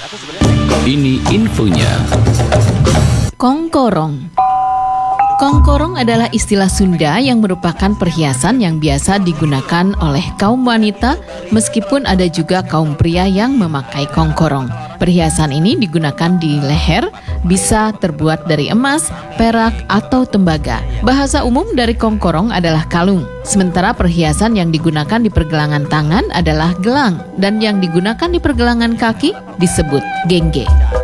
Ini infonya. Kongkorong. Kongkorong adalah istilah Sunda yang merupakan perhiasan yang biasa digunakan oleh kaum wanita, meskipun ada juga kaum pria yang memakai kongkorong. Perhiasan ini digunakan di leher, bisa terbuat dari emas, perak, atau tembaga. Bahasa umum dari kongkorong adalah kalung, sementara perhiasan yang digunakan di pergelangan tangan adalah gelang, dan yang digunakan di pergelangan kaki disebut gengge.